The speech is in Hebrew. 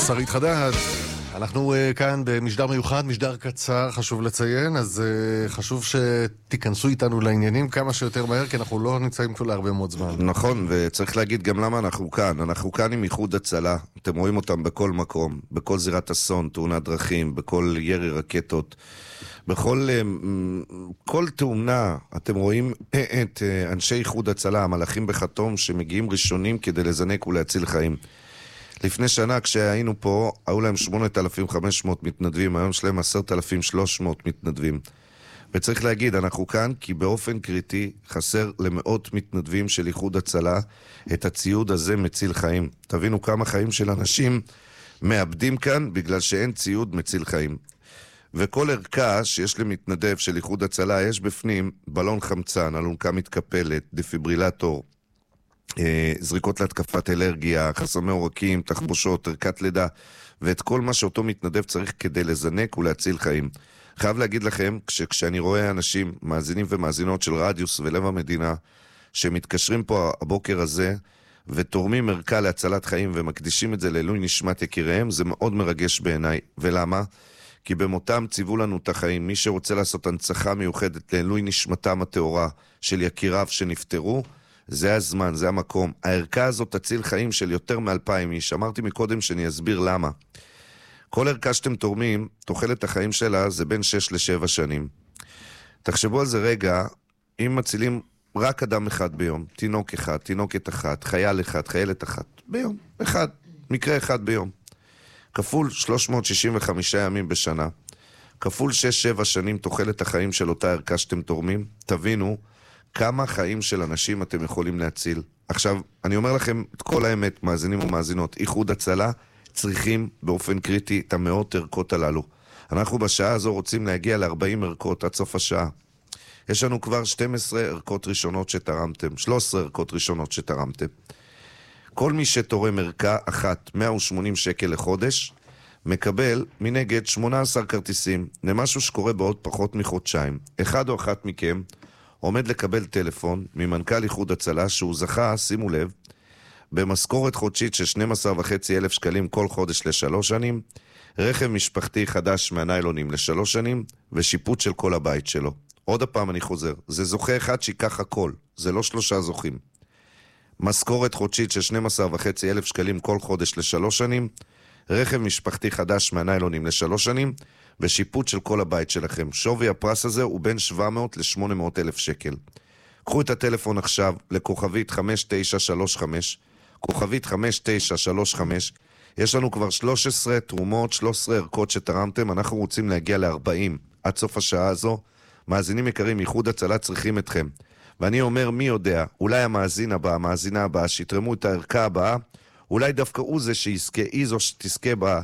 שרית חדד. אנחנו כאן במשדר מיוחד, משדר קצר, חשוב לציין, אז חשוב שתיכנסו איתנו לעניינים כמה שיותר מהר, כי אנחנו לא נמצאים פה להרבה מאוד זמן. נכון, וצריך להגיד גם למה אנחנו כאן. אנחנו כאן עם איחוד הצלה, אתם רואים אותם בכל מקום, בכל זירת אסון, תאונת דרכים, בכל ירי רקטות, בכל כל תאונה. אתם רואים את אנשי איחוד הצלה, המלאכים בחתום, שמגיעים ראשונים כדי לזנק ולהציל חיים. לפני שנה כשהיינו פה, היו להם 8,500 מתנדבים, היום שלהם 10,300 מתנדבים. וצריך להגיד, אנחנו כאן כי באופן קריטי חסר למאות מתנדבים של איחוד הצלה. את הציוד הזה מציל חיים. תבינו כמה חיים של אנשים מאבדים כאן בגלל שאין ציוד מציל חיים. וכל ערכה שיש למתנדב של איחוד הצלה, יש בפנים בלון חמצן, אלונקה מתקפלת, דפיברילטור, זריקות להתקפת אלרגיה, חסמי עורקים, תחבושות, ערכת לידה, ואת כל מה שאותו מתנדב צריך כדי לזנק ולהציל חיים. חייב להגיד לכם, כשאני רואה אנשים, מאזינים ומאזינות של רדיוס ולב המדינה, שמתקשרים פה הבוקר הזה, ותורמים ערכה להצלת חיים ומקדישים את זה לעילוי נשמת יקיריהם, זה מאוד מרגש בעיניי. ולמה? כי במותם ציוו לנו את החיים. מי שרוצה לעשות הנצחה מיוחדת לעילוי נשמתם הטהורה של יקיריו שנפטרו, זה הזמן, זה המקום. הערכה הזאת תציל חיים של יותר מ2,000 איש. אמרתי מקודם שאני אסביר למה. כל ערכה שאתם תורמים, תוחלת החיים שלה זה בין 6 ל7 שנים. תחשבו על זה רגע, אם מצילים רק אדם אחד ביום, תינוק אחד, תינוקת אחת, חייל אחד, חיילת אחת, ביום, אחד, מקרה אחד ביום. כפול 365 ימים בשנה, כפול 6-7 שנים תוחלת החיים של אותה ערכה שאתם תורמים, תבינו כמה חיים של אנשים אתם יכולים להציל. עכשיו, אני אומר לכם את כל האמת, מאזינים ומאזינות, איחוד הצלה צריכים באופן קריטי את המאות ערכות הללו. אנחנו בשעה הזו רוצים להגיע ל40 ערכות עד סוף השעה. יש לנו כבר 12 ערכות ראשונות שתרמתם, 13 ערכות ראשונות שתרמתם. כל מי שתורם ערכה אחת, 180 שקל לחודש, מקבל מנגד 18 כרטיסים למשהו שקורה בעוד פחות מחודשיים. אחד או אחת מכם עומד לקבל טלפון ממנכ"ל איחוד הצלה שהוא זכה, שימו לב, במשכורת חודשית של 12,500 שקלים כל חודש ל3 שנים, רכב משפחתי חדש מהניילונים ל3 שנים, ושיפוט של כל הבית שלו. עוד הפעם אני חוזר, זה זוכה אחד שיקח הכל, זה לא 3 זוכים. משכורת חודשית של 12,500 שקלים כל חודש ל3 שנים, רכב משפחתי חדש מהניילונים ל3 שנים, ושיפוט של כל הבית שלכם. שווי הפרס הזה הוא בין 700 ל-800 אלף שקל. קחו את הטלפון עכשיו לכוכבית 5935, כוכבית 5935, יש לנו כבר 13 תרומות, 13 ערכות שתרמתם, אנחנו רוצים להגיע ל40 עד סוף השעה הזו. מאזינים יקרים, איחוד הצלה צריכים אתכם. ואני אומר, מי יודע, אולי המאזין הבא, המאזינה הבאה, שיתרמו את הערכה הבאה, אולי דווקא הוא זה שיזכה, היא זו שתזכה